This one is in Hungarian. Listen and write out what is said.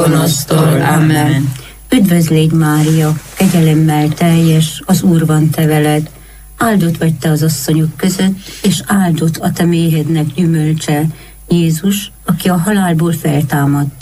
gonosztól. Amen. Üdvözl légy, Mária, kegyelemmel teljes, az Úr van te veled. Áldott vagy te az asszonyok között, és áldott a te méhednek gyümölcse, Jézus, aki a halálból feltámadt.